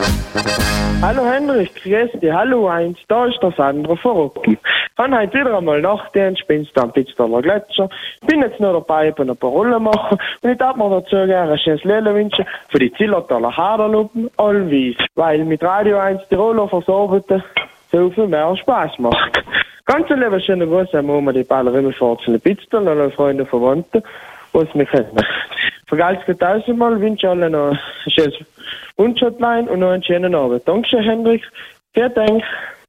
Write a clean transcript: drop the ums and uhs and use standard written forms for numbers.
Hallo Henrik, grüß dich, hallo eins, da ist der Sandro verrückt. Ich habe heute wieder einmal Nachtdienst, bin am Pitztaler Gletscher, bin jetzt noch dabei, ein paar Rollen machen und ich darf mir dazu gerne ein schönes Leben wünschen für die Zillertaler Haderlupen, allweis, weil mit Radio 1 Tiroler Versorgten so viel mehr Spaß macht. Ganz ein lieber schönen Gruß an Mama, die Baller Rimmelschwarzen Pitztal, alle Freunde, Verwandte, was mich kennen. Vergesst gut tausendmal, wünsche allen noch ein schönes Wunschhotline und noch einen schönen Abend. Dankeschön, Henrik. Vielen Dank.